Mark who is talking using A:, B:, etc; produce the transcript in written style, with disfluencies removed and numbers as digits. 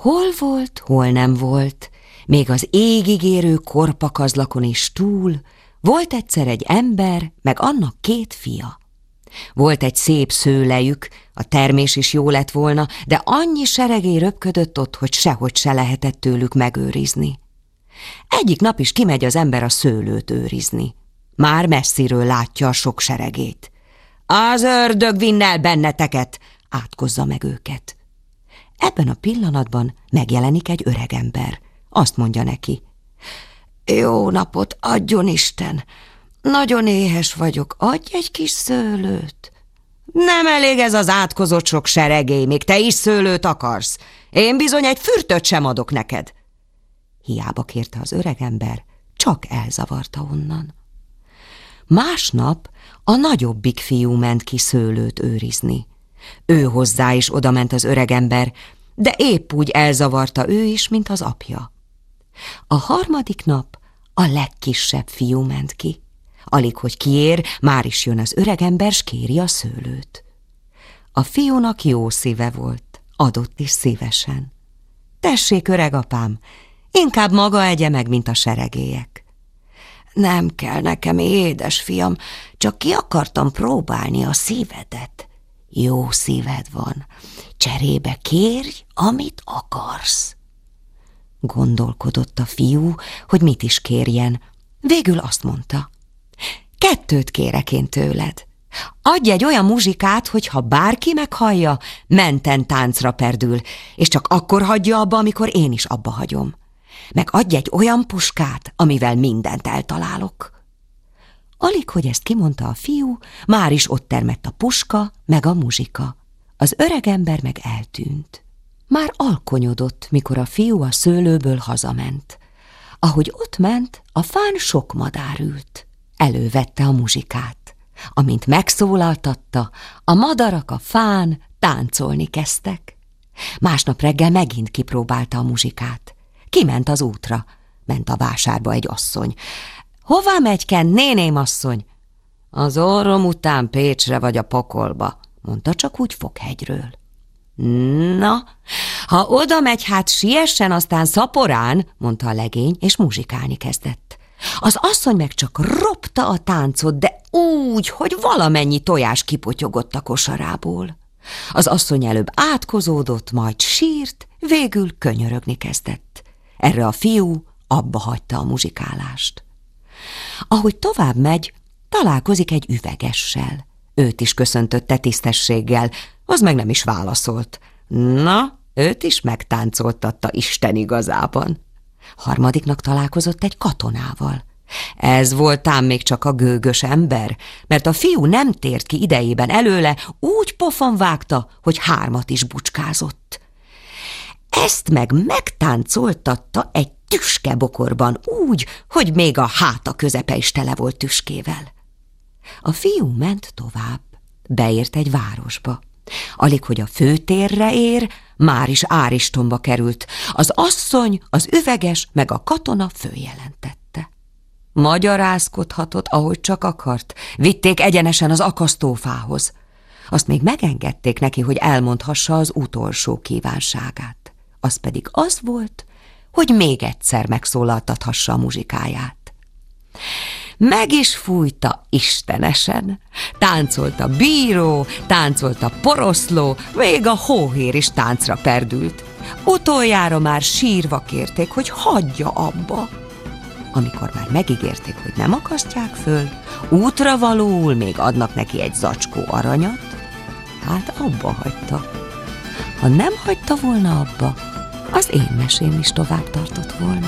A: Hol volt, hol nem volt, még az égig érő korpakazlakon is túl, volt egyszer egy ember, meg annak 2 fia. Volt egy szép szőlejük, a termés is jó lett volna, de annyi seregély röpködött ott, hogy sehogy se lehetett tőlük megőrizni. Egyik nap is kimegy az ember a szőlőt őrizni. Már messziről látja a sok seregét. Az ördög vinn el benneteket, átkozza meg őket. Ebben a pillanatban megjelenik egy öregember. Azt mondja neki: jó napot adjon Isten! Nagyon éhes vagyok, adj egy kis szőlőt. Nem elég ez az átkozott sok seregély, még te is szőlőt akarsz. Én bizony egy fürtöt sem adok neked. Hiába kérte az öregember, csak elzavarta onnan. Másnap a nagyobbik fiú ment ki szőlőt őrizni. Ő hozzá is odament az öregember, de épp úgy elzavarta ő is, mint az apja. A harmadik nap a legkisebb fiú ment ki. Alig, hogy kiér, már is jön az öregember, s kéri a szőlőt. A fiúnak jó szíve volt, adott is szívesen. Tessék, öregapám, inkább maga egye meg, mint a seregélyek. Nem kell nekem, édes fiam, csak ki akartam próbálni a szívedet. Jó szíved van, cserébe kérj, amit akarsz. Gondolkodott a fiú, hogy mit is kérjen. Végül azt mondta: 2 kérek én tőled. Adj egy olyan muzsikát, hogy ha bárki meghallja, menten táncra perdül, és csak akkor hagyja abba, amikor én is abba hagyom. Meg adj egy olyan puskát, amivel mindent eltalálok. Alig, hogy ezt kimondta a fiú, már is ott termett a puska, meg a muzsika. Az öregember meg eltűnt. Már alkonyodott, mikor a fiú a szőlőből hazament. Ahogy ott ment, a fán sok madár ült. Elővette a muzsikát. Amint megszólaltatta, a madarak a fán táncolni kezdtek. Másnap reggel megint kipróbálta a muzsikát. Kiment az útra. Ment a vásárba egy asszony. Hová megy-ken, néném asszony? Az orrom után Pécsre vagy a pokolba, mondta csak úgy Fokhegyről. Na, ha oda megy, hát siessen, aztán szaporán, mondta a legény, és muzsikálni kezdett. Az asszony meg csak ropta a táncot, de úgy, hogy valamennyi tojás kipotyogott a kosarából. Az asszony előbb átkozódott, majd sírt, végül könyörögni kezdett. Erre a fiú abba hagyta a muzsikálást. Ahogy tovább megy, találkozik egy üvegessel. Őt is köszöntötte tisztességgel, az meg nem is válaszolt. Na, őt is megtáncoltatta Isten igazában. Harmadiknak találkozott egy katonával. Ez volt ám még csak a gőgös ember, mert a fiú nem tért ki idejében előle, úgy pofon vágta, hogy 3 is bucskázott. Ezt meg megtáncoltatta egy tüskebokorban úgy, hogy még a háta közepe is tele volt tüskével. A fiú ment tovább, beért egy városba. Alig, hogy a főtérre ér, már is áristomba került. Az asszony, az üveges, meg a katona följelentette. Magyarázkodhatott, ahogy csak akart. Vitték egyenesen az akasztófához. Azt még megengedték neki, hogy elmondhassa az utolsó kívánságát. Az pedig az volt, hogy még egyszer megszólaltathassa a muzsikáját. Meg is fújta istenesen. Táncolt a bíró, táncolt a poroszló, még a hóhér is táncra perdült. Utoljára már sírva kérték, hogy hagyja abba. Amikor már megígérték, hogy nem akasztják föl, útra valóul még adnak neki egy zacskó aranyat, hát abba hagyta. Ha nem hagyta volna abba, az én mesém is tovább tartott volna.